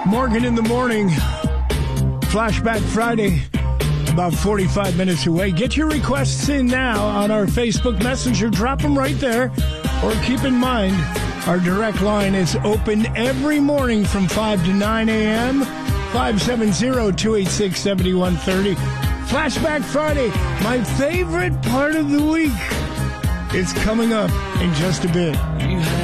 Morgan in the morning. Flashback Friday. About 45 minutes away. Get your requests in now on our Facebook Messenger. Drop them right there. Or keep in mind, our direct line is open every morning from 5 to 9 a.m. 570-286-7130. Flashback Friday, my favorite part of the week. It's coming up in just a bit.